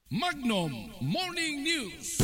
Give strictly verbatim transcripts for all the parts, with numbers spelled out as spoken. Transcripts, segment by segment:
Magnum Morning News.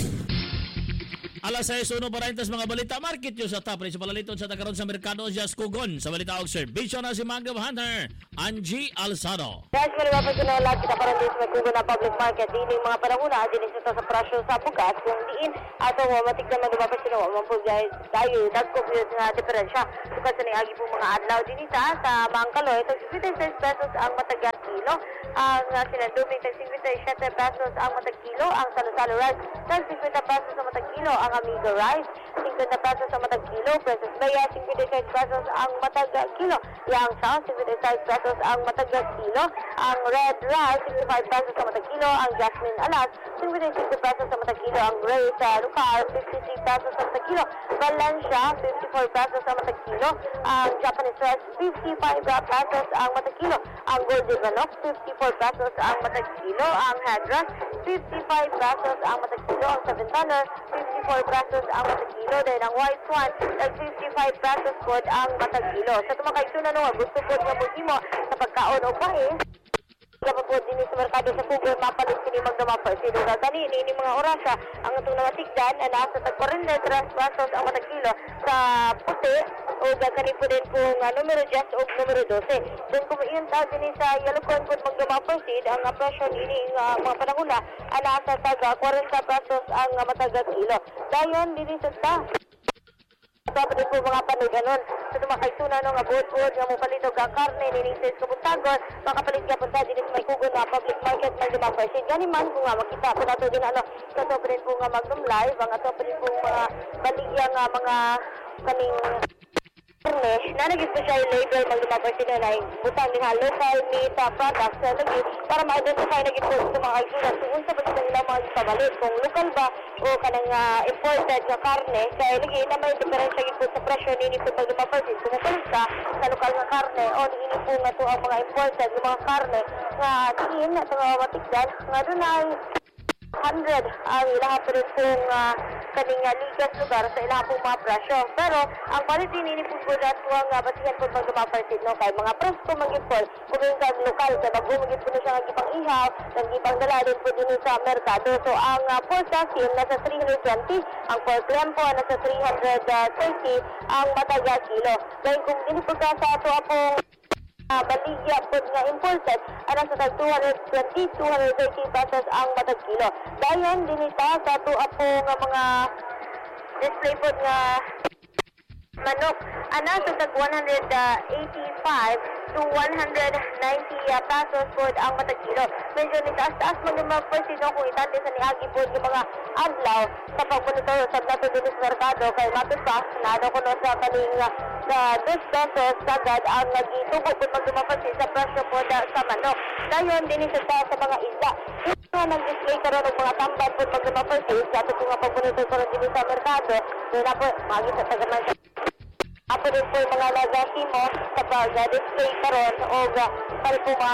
Alas sais uno parantas mga balita market news sa top sa palaliton sa takaron sa merkado Just Kugon sa balita og serbisyo na si Magnum Hunter Angie Alzado. Guys, mali ba pagkunalag kita karon din sa Kugon na public market din mga panahuna din ito sa presyo sa bugas kung diin ato mo matignan man ba sino mo po guys tayo nagko-compute na diferensya sukad sa niagi po mga adlaw din ita sa Mangkaloy ito fifty-six pesos ang matag kilo ang sinadumi tag fifty-seven pesos ang matag kilo ang salo-salo rice tag fifty pesos ang matag kilo ang Amigo rice, fifty pesos ang matag kilo, Princess Baya, fifty-six pesos ang matag kilo, Yang Sao, fifty-six pesos ang matag kilo, ang Red rice, fifty-five pesos ang matag kilo, ang Jasmine Alas, fifty-six pesos ang matag kilo, ang Grace uh, Lucar, fifty-three pesos ang matag kilo, Valencia, fifty-four pesos ang matag kilo, ang Japanese rice, fifty-five pesos ang matag kilo, ang Golden Ganok, fifty-four pesos ang matag kilo, ang Hadras, fifty-five pesos ang matag kilo, ang seven dollar, fifty-four pesos ang matag kilo, then ang White Swan, nag fifty-five pesos po ang matag kilo. Sa tumakay ito na nung gusto po nga mo sa pagkaon o pahe, dapat po din sa merkado sa Kugon, mapalit sini magdamapar. Sino na tani, ini mga orasya, ang itong namatigdan, na nasa tag forty-three pesos ang matag kilo sa puti, o gagani po din po nga numero just o numero twelve. Doon po iyon tawag din sa Yalukon po magdamapar sid, ang presyo ini uh, mga panahuna, ang nasa tag forty pesos ang uh, matag kilo. Dayon, din sa ta. Dapat po mga panuganon. Sa tumakaytuna nung abot-bot nga mo palito ka karne, niningsis kabuntagon, makapalit ka punta din sa may Kugon na public market may dumapersid. Gani man kung nga makita po nato din ano, sa top rin po nga Magnum Live, ang top rin po mga baligya nga mga kaning karne, na naging po siya yung label mag dumapersid na na butang din ha, local meat uh, products na naging para ma-identify naging po sa mga kaisunan. So, unsa ba sila nila mga ipabalit? Kung local ba o kanang uh, imported na karne, kaya lagi na may diferensya po sa presyo nini po pag dumapersid. Kung mapalit ka sa lokal nga karne o nini po nga to ang mga imported ng mga karne nga tiin na mga matigdan nga doon ay one hundred ang ilaha po rin pong uh, kaning uh, ligas lugar sa ilaha pong mga presyo. Pero ang quality nini po po na ito ang uh, batihan po pag dumapersid no? Kaya mga presko mag-import kung yung kag lokal kaya mag-umagin po na siya nagipang ihaw nagipang dala din po din sa merkado. So ang uh, pork calcium nasa three hundred twenty, ang pork lamb po nasa three hundred thirty ang mataga kilo. Dahil kung din po ka sa ito pong Uh, baligya po nga imported, ano sa tag two hundred twenty to two hundred thirty pesos ang matag kilo. Dayon, dinita sa ito po nga mga display po nga manok. Ano sa tag one hundred eighty-five to one hundred ninety uh, pesos po ang matag kilo. Medyo nitaas-taas mo naman po sino kung itante sa niagi po yung mga adlaw sa pagmonitor sa nato din sa merkado kay matod pa na ano ko no sa kaning sa two pesos sagad ang nagitubo kung magdumapansin sa presyo po da, sa manok. Dayon din isa sa, sa mga isda. Ito nga nag-display karon ng mga tamban po magdumapansin sa ito nga pagmonitor ko din sa merkado. Doon na po, maging sa tagaman sa apo rin po yung mga nagasi mo sa pag-display karon o pari po mga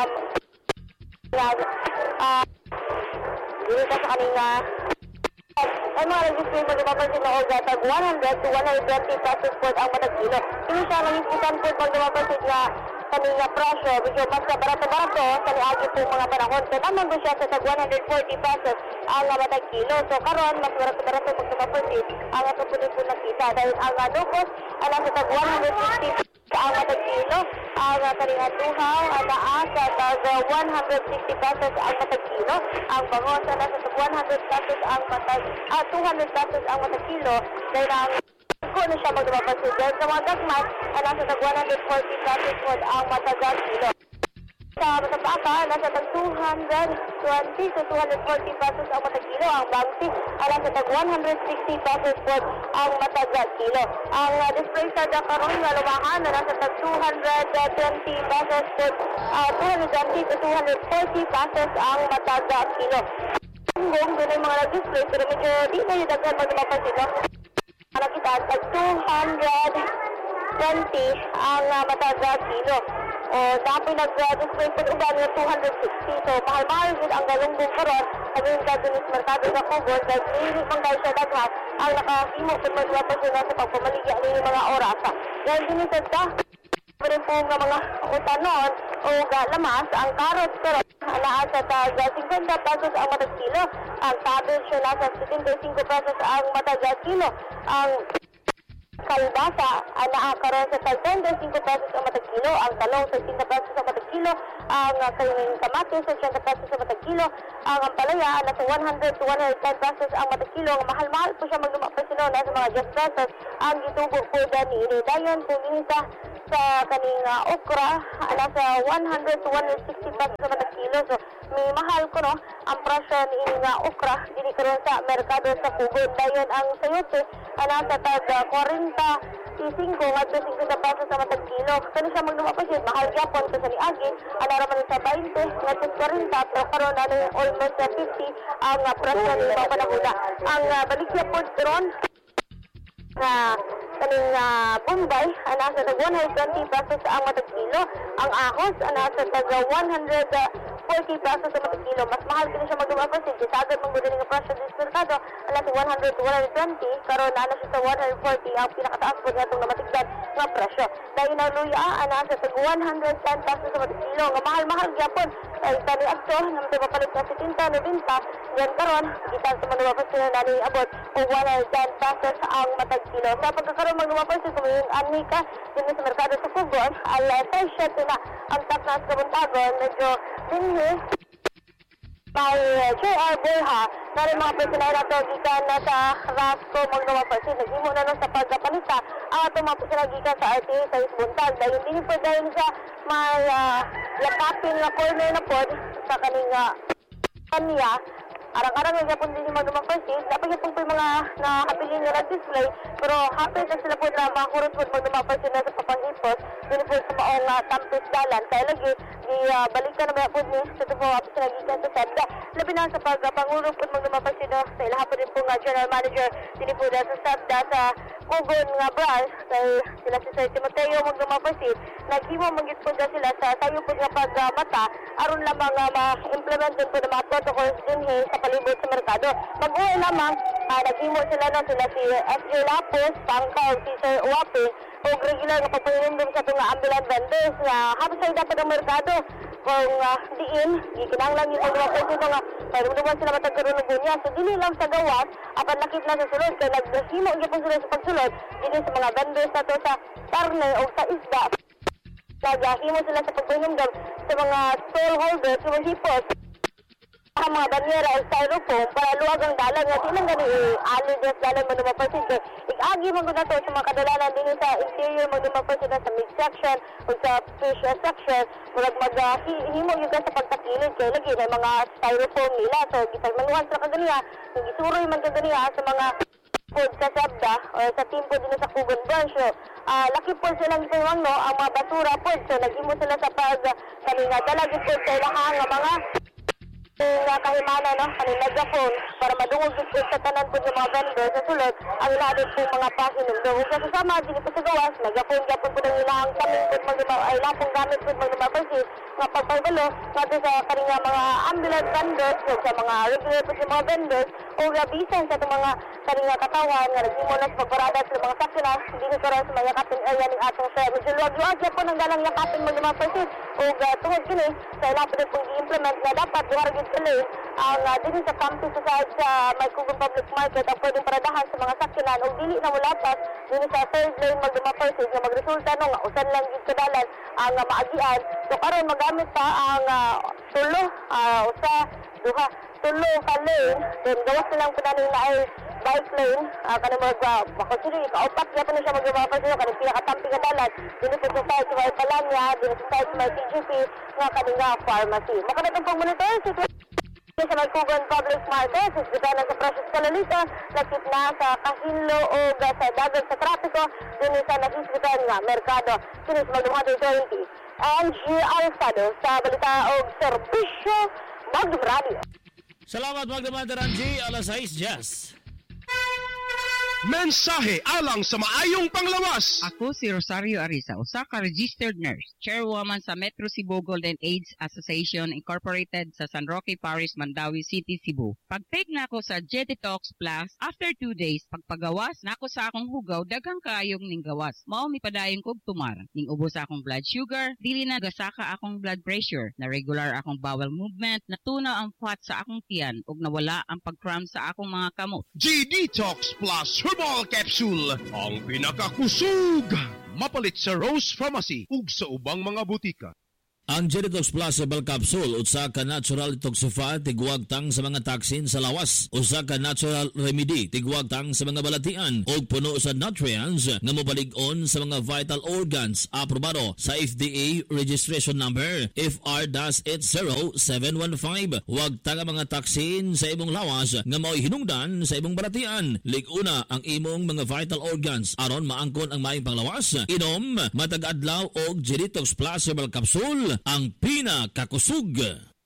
uh, dito sa kanina ay mga nag-display mo dumapansin na oga tag one hundred to one hundred twenty pesos po ang matag kilo. Kini siya nangiputan po pag dumapansin na kanina presyo, medyo mas barato-barato sa niagi po mga panahon. So tamang po siya sa tag one hundred forty pesos ang matag kilo. So karon mas barato-barato pag dumapansin ang ato po din po nakita. Dahil ang adobos ay nasa tag one hundred fifty ang matag kilo. Ang kanina tuhaw ang naas sa tag one hundred sixty pesos ang matag kilo. Ang bangos ay nasa tag one hundred pesos ang matag, ah, two hundred pesos ang matag kilo. Dahil ang kung na siya magdumapansin. Dahil sa mga gagmat ay nasa tag one hundred forty pesos po ang matag kilo. Sa matapaka, nasa tag two hundred twenty to two hundred forty pesos ang matag kilo. Ang bangsi ay nasa tag one hundred sixty pesos po ang matag kilo. Ang uh, display sa Dakarong na lumahan na nasa tag two hundred twenty pesos po, uh, two hundred twenty to two hundred forty pesos ang matag kilo. Hanggang doon ay mga nag-display pero medyo di na yung daghan magdumapansin. No? Ano kita, tag two hundred twenty ang uh, matag kilo. O dami nag-display po uban ng two hundred sixty. So mahal-mahal din ang galunggong karon sabihin ka dun sa merkado sa Kugon dahil hindi pang dahil siya daghan ang nakahimo kung magwapas na sa pagpamaligya ng mga orasa. Dahil din isa ta, meron po nga mga utanon o lamas. Ang carrots pero naa sa tag fifty pesos ang matag kilo. Ang cabbage nasa seventy-five pesos ang matag kilo. Ang kalbasa naa karon sa tag twenty-five pesos ang matag kilo. Ang talong sa sixty pesos ang matag kilo. Ang kaning kamatis sa twenty pesos ang matag kilo. Ang ampalaya nasa one hundred to one hundred ten pesos ang matag kilo. Ang mahal-mahal po siya magduma pa sila nasa mga ten pesos. Ang gitubo po dani ni dayon puminta sa kaning uh, okra nasa one hundred to one hundred sixty pesos sa matag kilo. So may mahal ko no ang presyo ni nga uh, okra dili karon sa merkado sa Pugon. Dayon ang sayote nasa tag uh, forty-five ngadto fifty pesos sa matag kilo. Kani siya magduma pa siya mahal gyapon kasi ni agi ana ra man sa twenty ngadto forty pero karon ano almost uh, fifty ang uh, presyo ni mga panahon. Ang uh, baligya pod karon na kaning uh, Bombay nasa tag one hundred twenty pesos ang matag kilo. Ang ahos nasa tag one hundred forty pesos sa matag kilo. Mas mahal kini siya magduma pa siya sa agad mong nga presyo sa merkado nasa one hundred to one hundred twenty karon ana siya sa one hundred forty ang pinakataas po nitong namatigdan nga presyo. Dahil na luya nasa tag one hundred ten pesos sa matag kilo. Nga mahal-mahal gyapon ay tani adto nang mapalit na seventy ninety yan karon gitan sa manuma pa sila nani abot o one hundred ten pesos ang matag kilo. Sa pagkakaroon magduma pa siya kumain ani ka din sa merkado sa Pugon ala siya na ang taknas sa buntagon medyo dinhi by J R Berha na rin mga personal na ito gikan na sa Rasco magduma pa siya naghimo na nun sa pagkapanita ang ito mga personal gikan sa R T A sa Isbuntag dahil hindi po dahil sa may uh, lapapin na corner na pod sa kaning uh, kanya arang-arang nga po din magduma pa siya dapat yung po yung mga nakabilin nga nag-display pero happy na sila po na makurot po magduma pa siya sa papangipos din po sa maong uh, tampis dalan kaya lagi di uh, balikan na mga po ni sa ito po uh, sila gikan sa SEDA labi na sa pagpanguro po magduma pa siya sa ilaha po din po nga general manager din po na sa SEDA sa Pugon nga branch kay sila si Sir Timoteo magduma pa siya naghimo magit po na sila sa tayo po nga pagmata aron lamang uh, ma-implement din po na mga protocols din sa palibot sa merkado. Mag-uwi lamang, uh, naghimo sila na sila si S J Lapos, Pangkaw, si Sir Uwapi, o regular na pagpahilindom sa itong ambulant vendors na uh, hapos sa dapat ang merkado. Kung uh, diin, ikinanglang yung mga presyo nga, pero naman sila matagkaroon ng bunya. So, dili lang sa gawas, apan nakit na sa sulod, kaya naghimo yung po sila sa pagsulod, dili sa mga vendors na to sa karne o sa isda. Naghimo sila sa pagpahilindom sa mga stallholders, sa mga hipos, ang mga banyera o styrofoam para luwag ang dalan nga silang gani i-alidas dalan mo lumapasin kay ik-agi mo na to sa mga kadalanan din sa interior mo lumapasin sa mid-section o sa fish section murag mag-himo yung ka sa pagtakilid kay lagi na mga styrofoam nila so gisagmanuhan sa kaganiya gisuroy man kaganiya sa mga food sa SEDA o sa team po din sa Pugon branch so uh, laki po silang itiwang no ang mga basura po so nag-imo sila sa pag kanina dalagin po sa ilahang mga nga kahimana no kaning megaphone para madungog gid sa tanan pud ng mga vendor sa sulod ang labit po mga pakinom do ug kasama dili po sa gawas megaphone gyapon po ng ilang kaming pud magduma ay lapong gamit pud magduma kasi nga pagpaybalo ngadto sa kaning mga ambulant vendors ug sa mga regular pud mga vendors o bisan sa itong mga kaning katawan nga naghimo na sa pagparada sa mga sakyanan dili karon sa mga yakapin area ning atong sa medyo luwag-luwag gyapon ang dalang yakapin magduma kasi ug tungod kini sa ilapod pud i-implement na dapat duha tuloy ang uh, din sa campus sa side sa may Pugon Public Market ang pwedeng paradahan sa mga sakyanan o dili na mulapas din sa third lane magdumapay sa nga magresulta no nga usan lang gid kadalan ang uh, maagian so karon magamit pa ang uh, tulo uh, usa duha tulo ka lane then gawas na lang po namin na ay bike lane uh, kanang mag uh, makonsider ikaupat kaya po na siya magdumapay sa kanang pinakatampi kadalan din po sa side sa may Palanya din sa side sa may T G P nga kanang uh, pharmacy makanatang pag-monitor situation sa may Pugon Public Market, isbitanan sa Precious Calalita, lakit na sa Kahinlo o sa dagat sa trapiko, din sa nakisbitan nga merkado. Sinis magdumado twenty. Ang G. Alfado sa balita o serbisyo, Magdum Radio. Salamat Magdum Angie, alas sais Jazz. Mensahe alang sa maayong panglawas. Ako si Rosario Arisa, usa ka registered nurse, chairwoman sa Metro Cebu Golden AIDS Association Incorporated sa San Roque Parish, Mandawi City, Cebu. Pag-take na ako sa Jetitox Plus, after two days, pagpagawas na ako sa akong hugaw, daghang kaayong ning gawas. Mao mi padayon kog tumar. Ning ubos akong blood sugar, dili na gasaka akong blood pressure, na regular akong bowel movement, natuna ang fat sa akong tiyan, ug nawala ang pag-cramp sa akong mga kamot. G-Detox Plus Herbal Capsule, ang pinakakusog. Mapalit sa Rose Pharmacy ug sa ubang mga butika. Ang G-Detox Plus Herbal Capsule usa ka natural detoxify tigwag tang sa mga toxin sa lawas, usa ka natural remedy tigwag tang sa mga balatian ug puno sa nutrients nga mobalig-on sa mga vital organs. Aprobado sa F D A registration number F R eight zero seven one five. Wag tang mga toxin sa imong lawas nga mao'y hinungdan sa imong balatian. Lig-una ang imong mga vital organs aron maangkon ang maayong panglawas. Inom matag adlaw og G-Detox Plus Herbal Capsule, ang pinakakusog.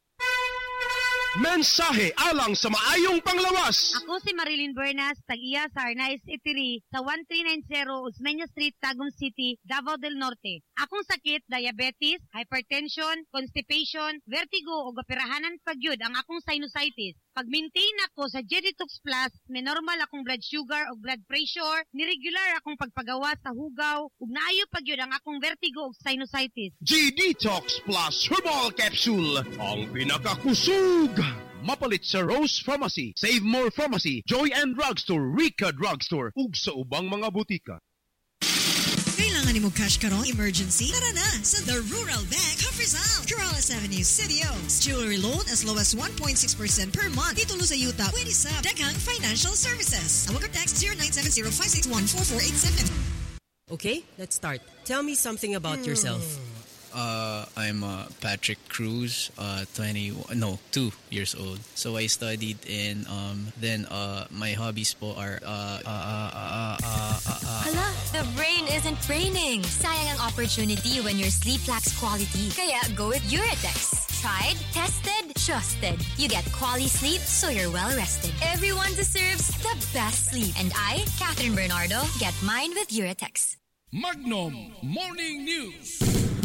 Mensahe alang sa maayong panglawas. Ako si Marilyn Bernas, tag-iya sa Arnaiz Eatery sa one three nine zero Osmeña Street, Tagum City, Davao del Norte. Akong sakit, diabetes, hypertension, constipation, vertigo o operahanan pagyud ang akong sinusitis. Pag-maintain ako sa G-Detox Plus, may normal akong blood sugar o blood pressure, ni-regular akong pagpagawa sa hugaw, ug naayo pagyud ang akong vertigo o sinusitis. G-Detox Plus Herbal Capsule, ang pinakakusog. Mapalit sa Rose Pharmacy, Save More Pharmacy, Joy and Drugstore, Rica Drugstore, ug sa ubang mga butika. Kailangan ni mo cash karong emergency? Tara na sa The Rural Bank of Rizal, Corrales Avenue, City Oaks. Jewelry loan as low as one point six percent per month. Titulo sa yuta, pwede sa Daghang Financial Services. Tawag or text zero nine seven zero five six one four four eight seven. Okay, let's start. Tell me something about hmm. yourself. Uh, I'm uh, Patrick Cruz, uh, twenty, no, two years old. So I studied in, um, then uh, my hobbies po are, uh, uh, uh, uh, uh, uh, uh, Hala, the brain isn't braining. Sayang ang opportunity when your sleep lacks quality. Kaya go with Uratex. Tried, tested, trusted. You get quality sleep so you're well rested. Everyone deserves the best sleep. And I, Catherine Bernardo, get mine with Uratex. Magnum Morning News.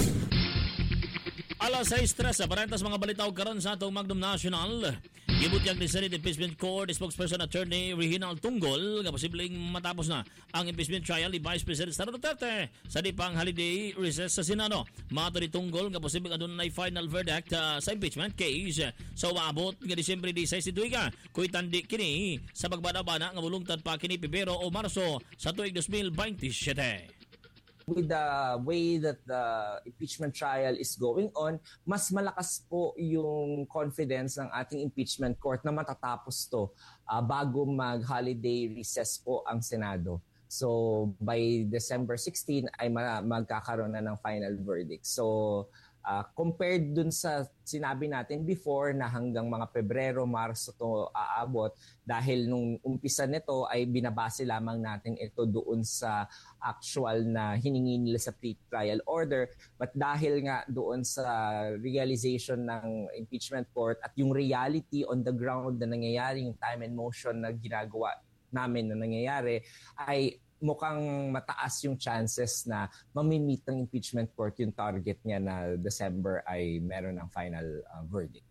Alas seis tres, aparentas mga balitaw karon sa atong Magnum National. Gibutyag ni Senate Impeachment Court spokesperson attorney Reginald Tunggol nga posibleng matapos na ang impeachment trial ni Vice President Sara Duterte sa di pang holiday recess sa Senado. Mato ni Tunggol nga posibleng adunay final verdict uh, sa impeachment case sa umaabot nga Disyembre disisays ka kuy tandi kini sa pagbana-bana nga mulungtad pa kini Pebrero o Marso sa tuig twenty twenty-seven. With the way that the impeachment trial is going on, mas malakas po yung confidence ng ating impeachment court na matatapos to uh, bago mag-holiday recess po ang Senado. So by December sixteenth ay magkakaroon na ng final verdict. So Uh, compared dun sa sinabi natin before na hanggang mga Pebrero, Marso to aabot, dahil nung umpisa nito ay binabase lamang natin ito doon sa actual na hiningi nila sa pre-trial order. But dahil nga doon sa realization ng impeachment court at yung reality on the ground na nangyayari, yung time and motion na ginagawa namin na nangyayari, ay mukhang mataas yung chances na mamimit ng impeachment court yung target niya na December ay meron ng final uh, verdict.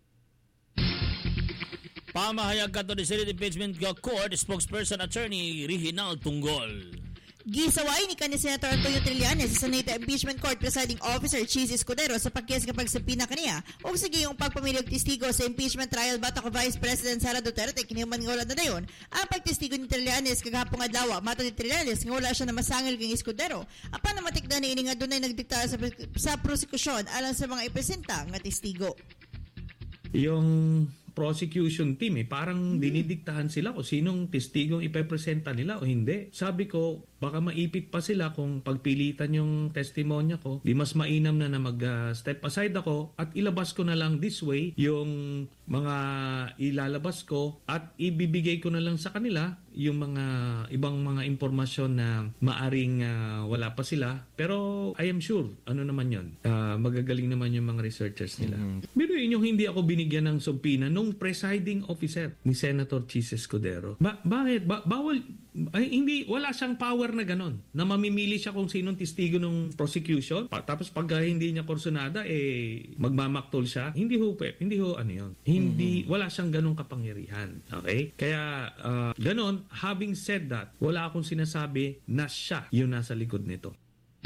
Pamahayag ka to ni Senate Impeachment Court spokesperson attorney Reginald Tunggol. Gisaway ni kanhi Senator Antonio Trillanes sa Senate Impeachment Court Presiding Officer Cheese Escudero sa pagkiyas kapag sapina kaniya o sige yung pagpamilyog testigo sa impeachment trial bata ko Vice President Sara Duterte kinihuman nga wala na dayon ang pagtestigo ni Trillanes kagahapong adlaw. Mato ni Trillanes nga wala siya na masangil kang Escudero apan namatik na niini nga dunay nagdikta sa, sa prosekusyon alang sa mga ipresenta nga testigo. Yung prosecution team eh, parang dinidiktahan sila kung sinong testigong ipepresenta nila o hindi. Sabi ko, baka maipit pa sila kung pagpilitan yung testimonya ko. Di mas mainam na na mag-step uh, aside ako at ilabas ko na lang this way yung mga ilalabas ko at ibibigay ko na lang sa kanila yung mga ibang mga impormasyon na maaring uh, wala pa sila. Pero I am sure, ano naman yun, uh, magagaling naman yung mga researchers nila. Mm-hmm. Pero yun yung hindi ako binigyan ng subpoena nung presiding officer ni Senator Cheese Escudero. Ba- bakit? Ba- bawal Ay, hindi, wala siyang power na ganon. Na mamimili siya kung sinong testigo ng prosecution. Pa, tapos pag uh, hindi niya kursunada, eh, magmamaktol siya. Hindi ho, Pep. Hindi ho, ano yun. Hindi, mm-hmm. wala siyang ganong kapangyarihan. Okay? Kaya, uh, ganon, having said that, wala akong sinasabi na siya yung nasa likod nito.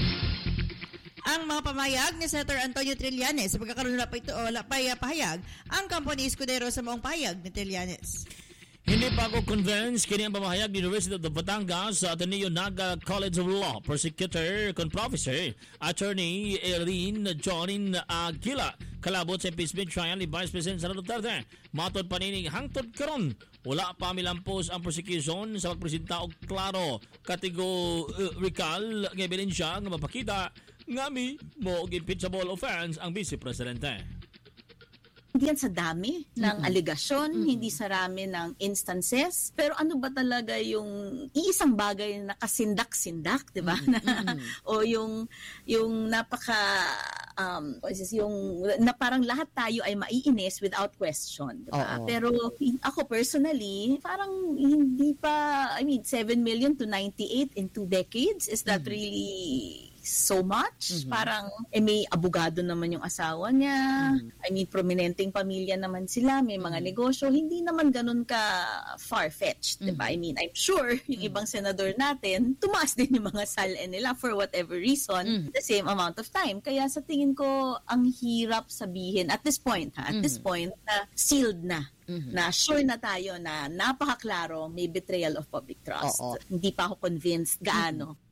Ang mga pamayag ni Senator Antonio Trillanes sa pagkakaroon na ito o lapay pahayag ang Company Escudero sa maong pahayag ni Trillanes. Hindi pa ako convinced kini ang pamahayag ni University of the Batangas sa Ateneo Naga College of Law Prosecutor con Professor Attorney Erin Jonin Aguila kalabot sa impeachment trial ni Vice President Sara Duterte. Matod panining hangtod karon wala pa milampos ang prosecution sa pagpresenta og klaro kategorikal nga ebidensya nga mapakita ngami mo og impeachable offense ang Vice Presidente. Hindi yan sa dami ng mm-hmm. aligasyon, mm-hmm. hindi sa rami ng instances. Pero ano ba talaga yung iisang bagay na kasindak-sindak, di ba? Mm-hmm. O yung, yung napaka, um, yung, na parang lahat tayo ay maiinis without question, di ba? Pero ako personally, parang hindi pa, I mean, seven million to ninety-eight in two decades, is that mm-hmm. really so much? Mm-hmm. Parang eh, may abogado naman yung asawa niya. Mm-hmm. I mean, prominenteng pamilya naman sila, may mga mm-hmm. negosyo. Hindi naman ganun ka far-fetched, mm-hmm. diba? I mean, I'm sure yung mm-hmm. ibang senador natin, tumaas din yung mga sale nila for whatever reason, mm-hmm. the same amount of time. Kaya sa tingin ko, ang hirap sabihin at this point, ha, at mm-hmm. this point, na sealed na. Mm-hmm. Na sure na tayo na napakaklaro may betrayal of public trust. Oo. Hindi pa ako convinced gaano. Mm-hmm.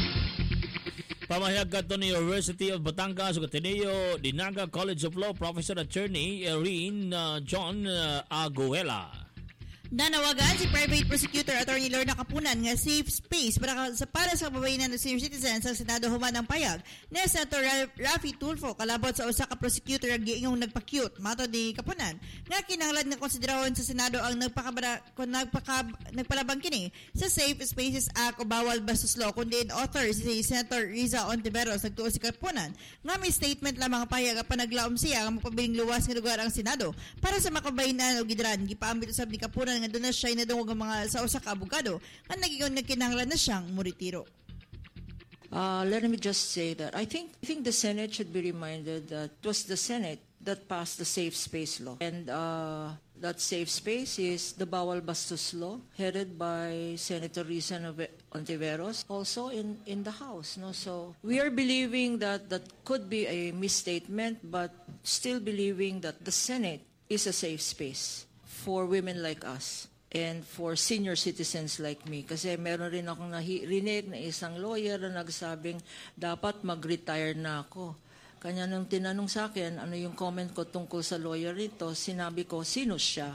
Pamahayag kato ni University of Batangas ug Ateneo Dinaga College of Law Professor Attorney Erin uh, John uh, Aguela. Nanawagan si Private Prosecutor Attorney Lorna Kapunan nga safe space para sa para sa kababayan ng senior citizens sa Senado human ang payag ni Senator Raffy Tulfo kalabot sa usa ka prosecutor ang giingong nagpa-cute matod ni Kapunan nga kinahanglan nga konsiderahon sa Senado ang nagpakabara kung nagpaka nagpalabang kini sa Safe Spaces Act o bawal bastos law kundi in author si Senator Riza Ontiveros nagtuo si Kapunan nga may statement lamang ang payag apan naglaom siya ang mapabiling luwas nga lugar ang Senado para sa makabayinan o gidran gipaambit usab ni Kapunan nga doon na siya inadungog ang mga sa usa ka abogado nga nagiging nagkinahanglan na siyang muritiro. Uh, let me just say that I think I think the Senate should be reminded that it was the Senate that passed the Safe Space Law. And uh, that safe space is the Bawal Bastos Law, headed by Senator Riza Ontiveros, also in, in the House. No? So we are believing that that could be a misstatement, but still believing that the Senate is a safe space for women like us and for senior citizens like me. Kasi meron rin akong narinig na isang lawyer na nagsabing dapat mag-retire na ako. Kanya nung tinanong sa akin, ano yung comment ko tungkol sa lawyer nito, sinabi ko, sino siya?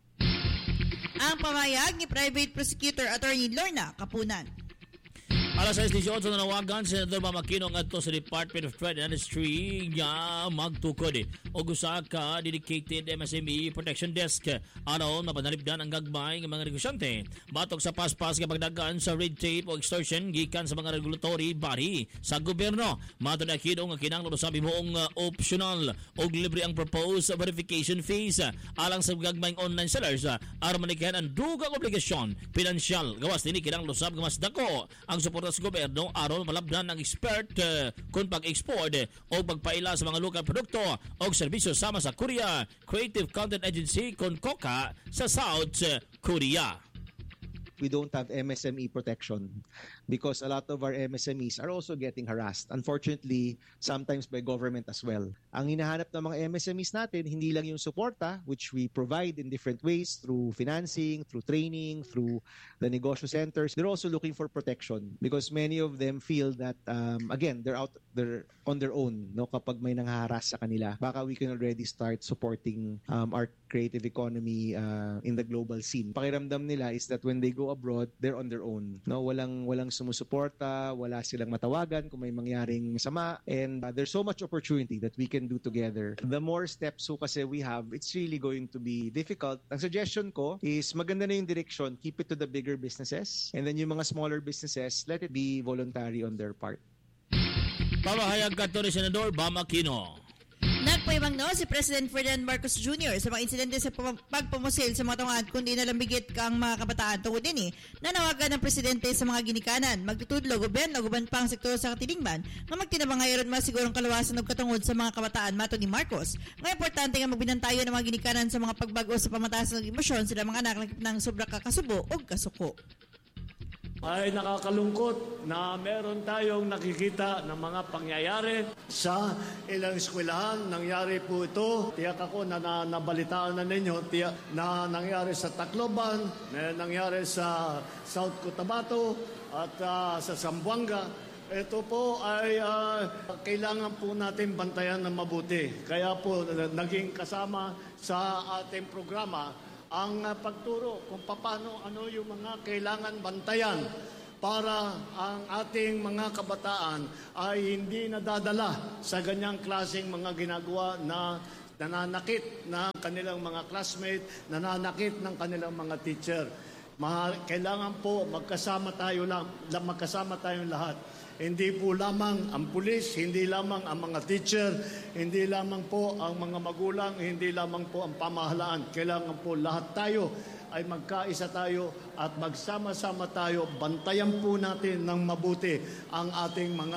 Ang pamayag ni Private Prosecutor Attorney Lorna Kapunan. Alas sais eighteen na nawagan si Senator Mamakino ngadto sa Department of Trade and Industry nga magtukod og usa ka dedicated M S M E protection desk aron mapanalipdan ang gagmay nga mga negosyante batok sa paspas nga pagdagan sa red tape o extortion gikan sa mga regulatory body sa gobyerno. Matud na kido nga kinahanglan sa bimuong optional og libre ang proposed verification fees alang sa gagmayng online sellers aron manikahan ang dugang obligasyon pinansyal gawas dinhi kinahanglan usab nga mas dako ang support sa gobyerno aron malabdan ang expert uh, kung pag-export uh, o pagpaila sa mga lokal produkto o serbisyo sama sa Korea Creative Content Agency kon KOCA sa South uh, Korea. We don't have M S M E protection because a lot of our M S M Es are also getting harassed. Unfortunately, sometimes by government as well. Ang hinahanap ng mga M S M Es natin, hindi lang yung suporta, which we provide in different ways through financing, through training, through the negosyo centers. They're also looking for protection because many of them feel that, um, again, they're out, they're on their own. No, kapag may nanghaharas sa kanila, baka we can already start supporting um, our creative economy uh, in the global scene. Pakiramdam nila is that when they go abroad, they're on their own. No, walang walang sumusuporta, wala silang matawagan kung may mangyaring masama, and uh, there's so much opportunity that we can do together. The more steps so kasi we have, it's really going to be difficult. Ang suggestion ko is maganda na yung direction, keep it to the bigger businesses, and then yung mga smaller businesses, let it be voluntary on their part. Pamahayag ka to ni Senador Bam Aquino. Nag Nagpaibang no si President Ferdinand Marcos Junior sa mga insidente sa pagpamusil sa mga tungad kundi nalambigit kang mga kabataan tungod din eh. Nanawagan ng Presidente sa mga ginikanan, magtutudlo, gobyerno, guban pang sektor sa katilingban nga magtinabang ngayon masigurong kalawasan ng katungod sa mga kabataan mato ni Marcos. Nga importante nga magbinantayo ng mga ginikanan sa mga pagbago sa pamataas ng emosyon sila mga anak ng sobra kakasubo o kasuko. Ay nakakalungkot na meron tayong nakikita ng mga pangyayari sa ilang eskwelahan. Nangyari po ito, tiyak ako na, na nabalitaan na ninyo, tiyak na nangyari sa Tacloban, na nangyari sa South Cotabato at uh, sa Zamboanga. Ito po ay uh, kailangan po natin bantayan ng mabuti. Kaya po naging kasama sa ating programa ang uh, pagturo kung paano ano yung mga kailangan bantayan para ang ating mga kabataan ay hindi nadadala sa ganyang klaseng mga ginagawa na nananakit ng kanilang mga classmate, nananakit ng kanilang mga teacher. Mahal, kailangan po magkasama tayo lang, magkasama tayong lahat. Hindi po lamang ang pulis, hindi lamang ang mga teacher, hindi lamang po ang mga magulang, hindi lamang po ang pamahalaan. Kailangan po lahat tayo ay magkaisa tayo at magsama-sama tayo. Bantayan po natin ng mabuti ang ating mga...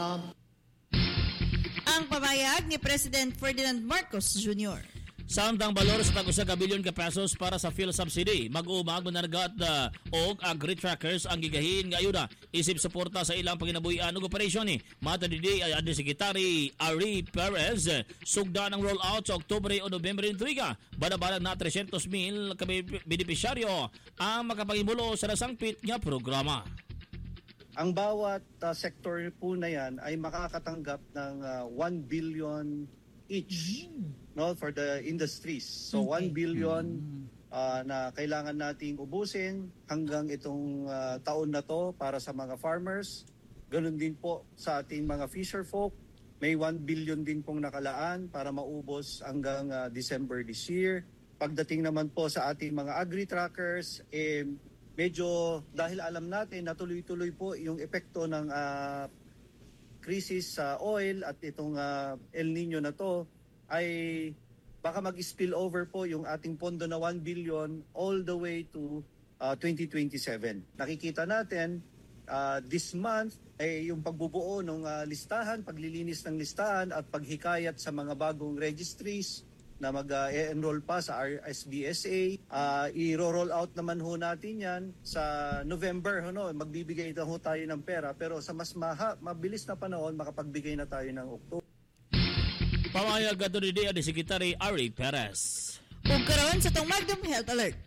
Ang pamayag ni President Ferdinand Marcos Junior Samtang balor sa tag-usa ka bilyon ka pesos para sa fuel subsidy, mag-umag manargat uh, og agri-trackers ang gigahin nga ayuda isip suporta sa ilang panginabuhian ug operasyon ni mata didi ay adli Secretary Ari Perez sugda ng rollout sa Oktubre o Nobyembre intriga badabalag na three hundred mil ka benepisyaryo ang makapangimulo sa nasangpit nga programa. Ang bawat uh, sektor po na yan ay makakatanggap ng uh, one billion each. Mm. No, for the industries. So okay. one billion uh, na kailangan nating ubusin hanggang itong uh, taon na to para sa mga farmers. Ganun din po sa ating mga fisher folk. May one billion din pong nakalaan para maubos hanggang uh, December this year. Pagdating naman po sa ating mga agri-trackers, eh, medyo dahil alam natin na tuloy-tuloy po yung epekto ng uh, crisis sa oil at itong uh, El Nino na to, ay baka mag-spill over po yung ating pondo na one billion all the way to uh, twenty twenty-seven. Nakikita natin uh, this month ay yung pagbubuo ng uh, listahan, paglilinis ng listahan at paghikayat sa mga bagong registries na mag-enroll uh, pa sa R S B S A. Uh, i-roll out naman ho natin yan sa November. Ho, no? Magbibigay na ho tayo ng pera pero sa mas maha, mabilis na panahon makapagbigay na tayo ng October. Pamayag ato ni Dia ni Secretary Ari Perez. Ug karon sa tong Magnum Health Alert.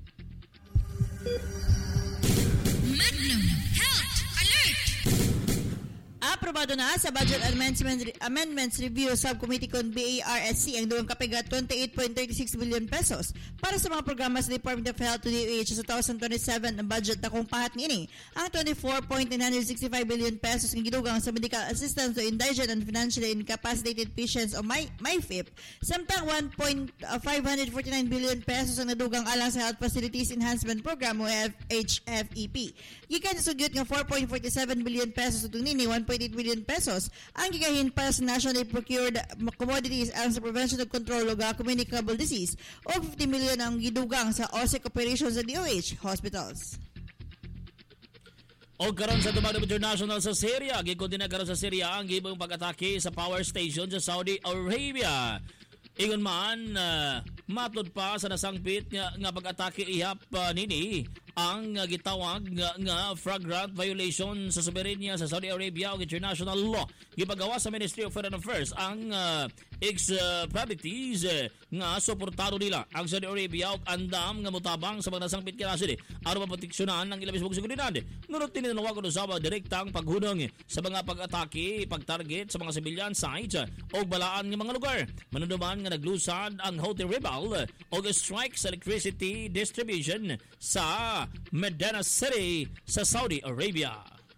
Magnum Health Alert. Aprobado na sa Budget Amendments, Amendments Review Subcommittee kon B A R S C ang duwang kapiga twenty-eight point three six billion pesos para sa mga programa sa Department of Health to D O H sa twenty twenty-seven ang budget na kung pahat niini ang twenty-four point nine six five billion pesos ng gidugang sa medical assistance to indigent and financially incapacitated patients o M I F I P samtang one point five four nine billion pesos ang nadugang alang sa Health Facilities Enhancement Program o H F E P. Gikan sa sugyot nga four point four seven billion pesos ug nini one point eight billion pesos ang gigahin para sa nationally procured commodities alang sa prevention of control of communicable disease o fifty million ang gidugang sa O S E C operations sa D O H hospitals. O karon sa Dubai International sa Syria, gikon din na karon sa Syria ang gibong pag-atake sa power station sa Saudi Arabia. Ingon man uh, matod pa sa nasangpit nga, nga pag-atake ihap uh, nini ang uh, gitawag nga, nga flagrant violation sa soberenya sa Saudi Arabia o international law. Gipagawa sa Ministry of Foreign Affairs ang uh, extradities uh, nga suportado nila ang Saudi Arabia og andam nga mutabang sa mga nasangpit kinasili aron maproteksyonan ang ilabis mong seguridad. Ngunit tinanawagan usab direktang paghunong sa mga pag-atake, pag-target sa mga civilian sites o balaan ng mga lugar. Manunuman nga naglusad ang Houthi rebel o strike sa electricity distribution sa Medina City sa Saudi Arabia.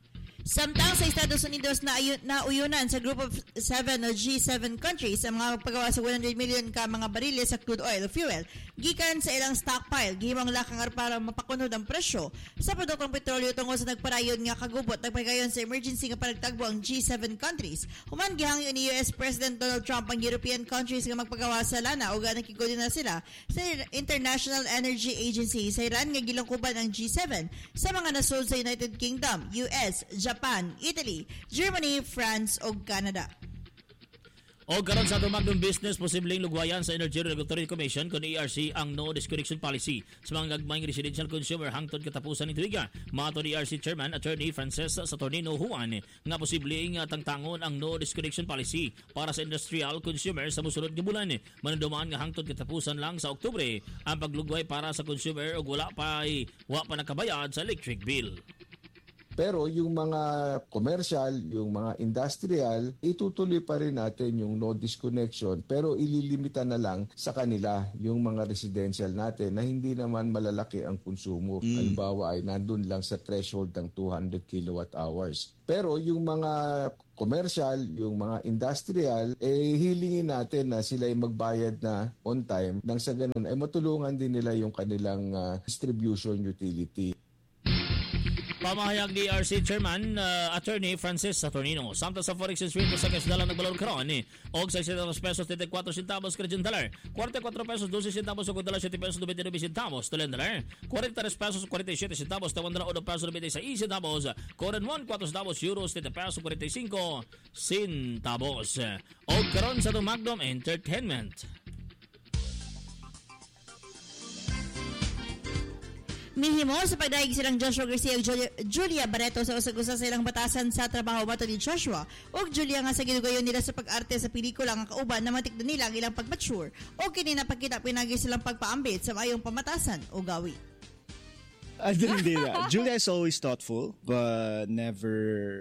Samtang sa Estados Unidos na ayu- nauyunan sa Group of seven o G seven countries ang mga paggawa sa one hundred million ka mga bariles sa crude oil o fuel gikan sa ilang stockpile gihimong lakangar para mapakunod ang presyo sa produktong petrolyo tungod sa nagparayon nga kagubot nagpagayon sa emergency nga panagtagbo ang G seven countries. Human gihangyo ni U S President Donald Trump ang European countries nga magpagawa sa lana o ganang kigodi na sila sa International Energy Agency sa Iran nga gilangkuban ang G seven sa mga nasod sa United Kingdom, U S, Japan, Italy, Germany, France ug Canada. O karon sa tumagdong business, posibleng lugwayan sa Energy Regulatory Commission kung E R C ang no disconnection policy sa mga gagmayng residential consumer hangtod katapusan ni tuiga. Mato ni E R C Chairman Attorney Frances Saturnino Juan nga posibleng tangtangon ang no disconnection policy para sa industrial consumer sa musunod nga bulan. Manunduman nga hangtod katapusan lang sa Oktubre ang paglugway para sa consumer ug wala pa wa pa nakabayad sa electric bill. Pero yung mga commercial, yung mga industrial, itutuloy pa rin natin yung no disconnection pero ililimita na lang sa kanila yung mga residential natin na hindi naman malalaki ang konsumo. Mm. Halimbawa ay nandun lang sa threshold ng two hundred kilowatt hours. Pero yung mga commercial, yung mga industrial, eh hilingin natin na sila ay magbayad na on time nang sa ganun ay matulungan din nila yung kanilang uh, distribution utility. Pamahayag ni E R C Chairman uh, Attorney Francis Saturnino. Samtang sa forex exchange rate sa kasdalan nagbalor karon ni og sixty-six pesos thirty-four centavos Canadian dollar, forty-four pesos twelve centavos ug dollar seven pesos ninety-nine centavos Chilean dollar, forty-three pesos forty-seven centavos one hundred pesos ninety-six centavos, Korean won four centavos euros thirty pesos forty-five centavos. Og karon sa Magnum Entertainment. Mihimo sa pagdaig silang Joshua Garcia ug Julia, Julia Barreto sa usag-usa sa ilang batasan sa trabaho mato ni Joshua ug Julia nga sa gidugayon nila sa pag-arte sa pelikula nga kauban na matik nila ang ilang pag-mature o kini napakita pinagi silang pagpaambit sa mayong pamatasan o gawi. I didn't do that. Julia is always thoughtful but never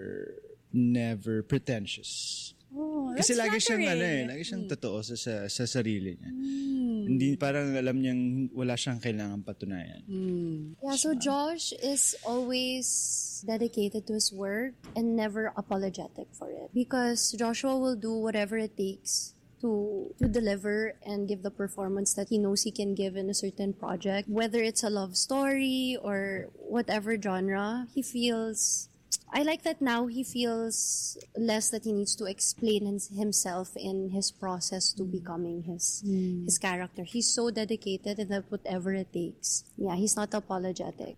never pretentious. Oh, Kasi lagi flattering. siyang ano eh, lagi siyang totoo sa, sa, sa sarili niya. Mm. Hindi parang alam niyang wala siyang kailangan patunayan. Mm. Yeah, so Josh is always dedicated to his work and never apologetic for it. Because Joshua will do whatever it takes to to deliver and give the performance that he knows he can give in a certain project. Whether it's a love story or whatever genre, he feels... I like that now he feels less that he needs to explain his, himself in his process to becoming his mm. his character. He's so dedicated and that whatever it takes. Yeah, he's not apologetic.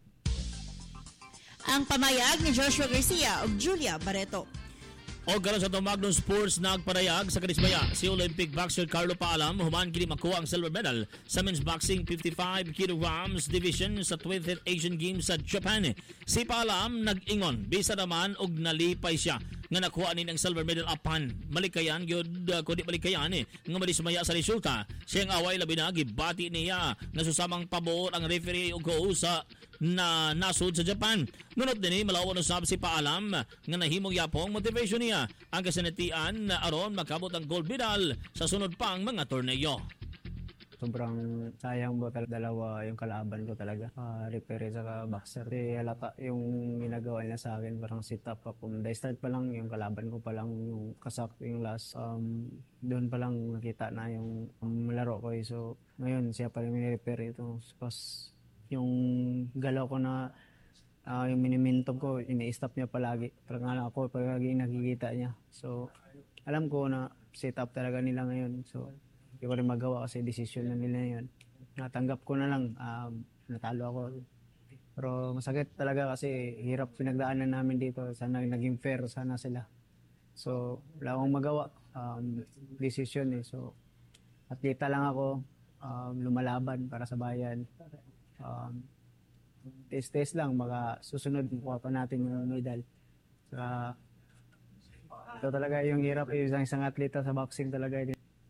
Ang pamayag ni Joshua Garcia ug Julia Barreto. O karon sa Magnum Sports nagparayag sa kanismaya si Olympic boxer Carlo Paalam human kini makuha ang silver medal sa men's boxing fifty-five kilograms division sa twentieth Asian Games sa Japan. Si Paalam nag-ingon bisa naman og nalipay siya nga nakuha ni ng silver medal apan malikayan gyud uh, kundi malikayan eh nga madismaya sa resulta. Siyang away labi na gibati niya nga susamang pabor ang referee ug host sa na nasud sa Japan. Nunod din malawan usab si Paalam nga nahimong yapong motivation niya ang kasinatian na aron makabot ang gold medal sa sunod pang mga torneo. Sobrang sayang ba talaga dalawa yung kalaban ko talaga. Uh, referee sa boxer. Di halata yung ginagawa niya sa akin. Parang sit up ako. Dahil start pa lang yung kalaban ko pa lang yung kasak yung last. Um, doon pa lang nakita na yung um, laro ko. Eh. So ngayon siya pa rin referee ito. Tapos yung galaw ko na uh, yung minimintom ko, ini-stop niya palagi. Parang nga ako palagi nakikita niya. So alam ko na set up talaga nila ngayon. So hindi ko rin magawa kasi decision na nila yun. Natanggap ko na lang, um, natalo ako. Pero masakit talaga kasi hirap pinagdaanan namin dito. Sana naging fair sana sila. So wala akong magawa. Um, decision eh. So atleta lang ako, um, lumalaban para sa bayan. Um, test-test lang, baka susunod kuha pa natin yung medal. Saka ito talaga yung hirap eh, isang isang atleta sa boxing talaga.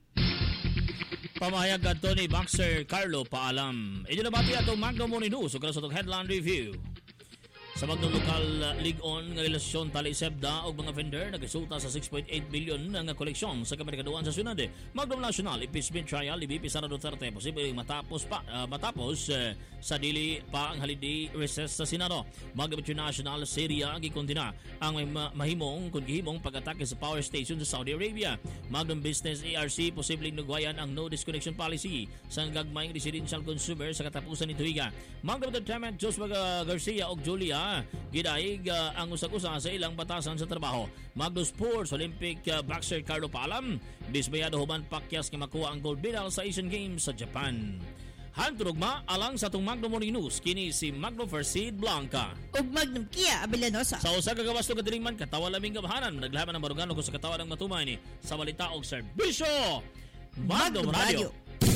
Pamahayag kadto ni boxer Carlo Paalam. Inyo na bati atong Magnum Morning News ug sa itong headline review. Sa Magnum Local League On nga relasyon tali sebda og mga vendor nagresulta sa six point eight billion nga koleksyon sa kamerikaduan sa syudad. Magnum National impeachment trial ni B P Sara Duterte posible matapos pa uh, matapos uh, sa dili pa ang holiday recess sa Senado. Magnum International Syria gikontina ang may ma- mahimong kun gihimong pag-atake sa power station sa Saudi Arabia. Magnum Business A R C posibleng nugwayan ang no disconnection policy sa gagmayng residential consumer sa katapusan ni tuiga. Magnum Entertainment Josua Garcia og Julia gidaig uh, ang usag-usa sa ilang batasan sa trabaho. Magnum Sports Olympic uh, boxer Carlo Palam dismayado human pakyas nga makuha ang gold medal sa Asian Games sa Japan. Hanturugma alang sa itong Magnum Morning News kini si Magnum Farsid Blanca ug Magnum Kia Abellanosa. Sa usa ka gawasto ka man katawa laming gabahanan naglaban ng barugano ko sa katawa ng matumay ni sa balita og serbisyo Magnum, Magnum Radio.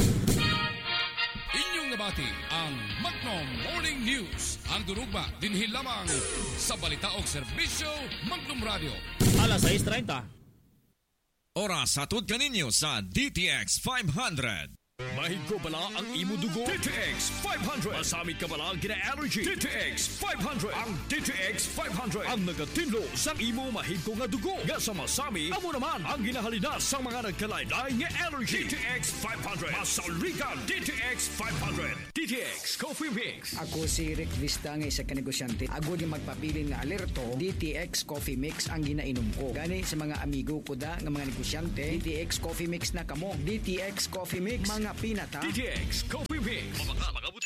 Inyong nabati ang Magnum Morning News. Ang durugba dinhi lamang sa balita og serbisyo Magnum Radio. Alas sais treinta. Oras atod kaninyo sa D T X five hundred. Mahig ko bala ang imo dugo? D T X five hundred. Masamit ka bala gina-allergy? D T X five hundred. Ang D T X five hundred ang nagatinlo sa imo mahig ko nga dugo. Nga sa masami, amo naman ang ginahalina sa mga nagkalain-lain nga allergy. D T X five hundred. Masaulikan D T X five hundred. D T X Coffee Mix. Ako si Rick Vista nga isa ka negosyante. Ako di magpapili nga alerto. D T X Coffee Mix ang ginainom ko. Gani sa mga amigo ko da nga mga negosyante. D T X Coffee Mix na kamo. D T X Coffee Mix. Mga pinata. D T X Coffee Mix. Mabaka,